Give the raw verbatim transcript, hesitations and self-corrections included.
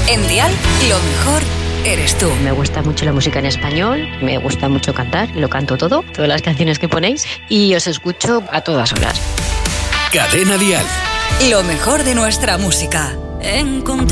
En Dial, lo mejor eres tú. Me gusta mucho la música en español, me gusta mucho cantar, y lo canto todo, todas las canciones que ponéis, y os escucho a todas horas. Cadena Dial. Lo mejor de nuestra música. Encontré